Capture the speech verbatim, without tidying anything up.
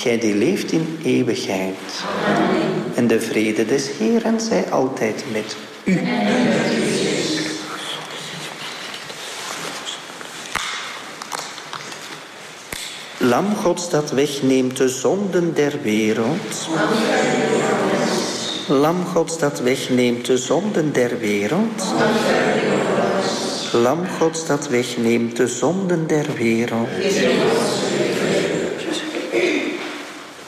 gij die leeft in eeuwigheid. Amen. En de vrede des Heeren zij altijd met u. Lam Gods dat wegneemt de zonden der wereld. Lam Gods dat wegneemt de zonden der wereld. Lam Gods dat wegneemt de zonden der wereld.